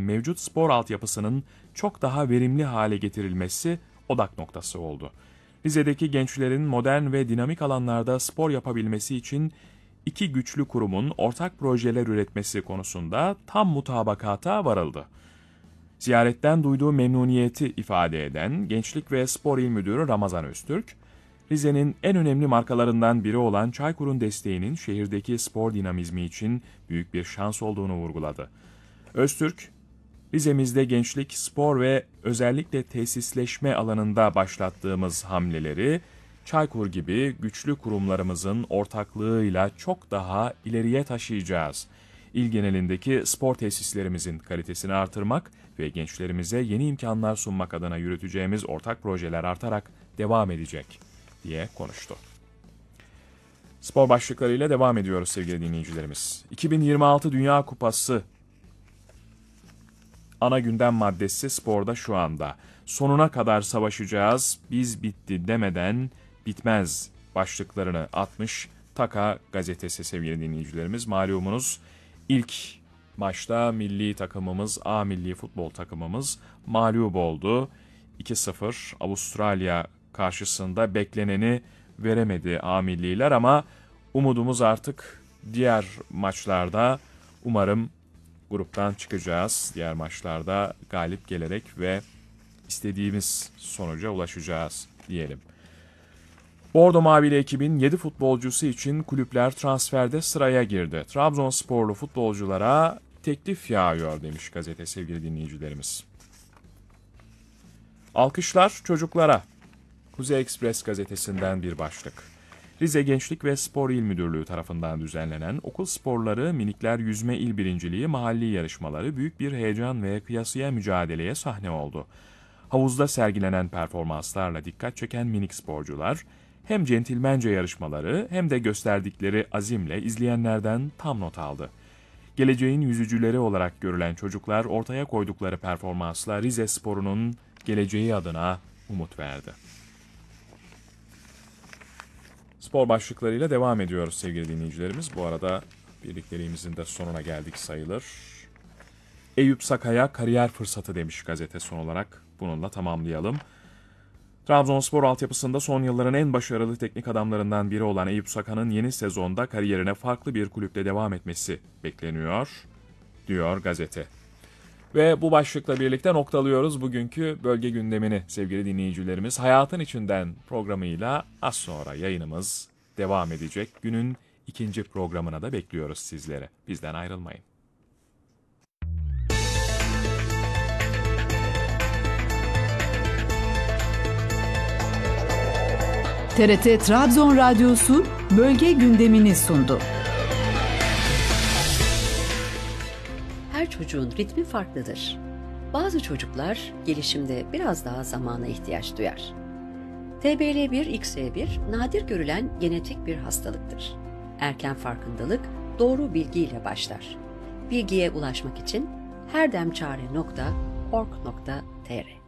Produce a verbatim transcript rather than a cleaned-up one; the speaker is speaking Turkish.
mevcut spor altyapısının çok daha verimli hale getirilmesi odak noktası oldu. Rize'deki gençlerin modern ve dinamik alanlarda spor yapabilmesi için iki güçlü kurumun ortak projeler üretmesi konusunda tam mutabakata varıldı. Ziyaretten duyduğu memnuniyeti ifade eden Gençlik ve Spor İl Müdürü Ramazan Öztürk, Rize'nin en önemli markalarından biri olan Çaykur'un desteğinin şehirdeki spor dinamizmi için büyük bir şans olduğunu vurguladı. Öztürk, Rize'mizde gençlik, spor ve özellikle tesisleşme alanında başlattığımız hamleleri, Çaykur gibi güçlü kurumlarımızın ortaklığıyla çok daha ileriye taşıyacağız. İl genelindeki spor tesislerimizin kalitesini artırmak ve gençlerimize yeni imkanlar sunmak adına yürüteceğimiz ortak projeler artarak devam edecek diye konuştu. Spor başlıklarıyla devam ediyoruz sevgili dinleyicilerimiz. iki bin yirmi altı Dünya Kupası ana gündem maddesi sporda şu anda. Sonuna kadar savaşacağız, biz bitti demeden bitmez başlıklarını atmış Taka gazetesi sevgili dinleyicilerimiz. Malumunuz ilk maçta milli takımımız, A milli futbol takımımız mağlup oldu. iki sıfır Avustralya karşısında bekleneni veremedi A milliler ama umudumuz artık diğer maçlarda umarım gruptan çıkacağız. Diğer maçlarda galip gelerek ve istediğimiz sonuca ulaşacağız diyelim. Bordo Mavili ekibin yedi futbolcusu için kulüpler transferde sıraya girdi. Trabzonsporlu futbolculara teklif yağıyor demiş gazete sevgili dinleyicilerimiz. Alkışlar çocuklara. Kuzey Ekspres gazetesinden bir başlık. Rize Gençlik ve Spor İl Müdürlüğü tarafından düzenlenen okul sporları, minikler yüzme il birinciliği, mahalli yarışmaları büyük bir heyecan ve kıyasıya mücadeleye sahne oldu. Havuzda sergilenen performanslarla dikkat çeken minik sporcular, hem centilmence yarışmaları hem de gösterdikleri azimle izleyenlerden tam not aldı. Geleceğin yüzücüleri olarak görülen çocuklar ortaya koydukları performansla Rize Sporu'nun geleceği adına umut verdi. Spor başlıklarıyla devam ediyoruz sevgili dinleyicilerimiz. Bu arada birlikteliğimizin de sonuna geldik sayılır. Eyüp Sakay'a kariyer fırsatı demiş gazete son olarak. Bununla tamamlayalım. Trabzonspor altyapısında son yılların en başarılı teknik adamlarından biri olan Eyüp Saka'nın yeni sezonda kariyerine farklı bir kulüpte devam etmesi bekleniyor, diyor gazete. Ve bu başlıkla birlikte noktalıyoruz bugünkü bölge gündemini sevgili dinleyicilerimiz. Hayatın İçinden programıyla az sonra yayınımız devam edecek. Günün ikinci programına da bekliyoruz sizlere. Bizden ayrılmayın. T R T Trabzon Radyosu bölge gündemini sundu. Her çocuğun ritmi farklıdır. Bazı çocuklar gelişimde biraz daha zamana ihtiyaç duyar. T B L bir X E bir nadir görülen genetik bir hastalıktır. Erken farkındalık doğru bilgiyle başlar. Bilgiye ulaşmak için herdemçare nokta org nokta tr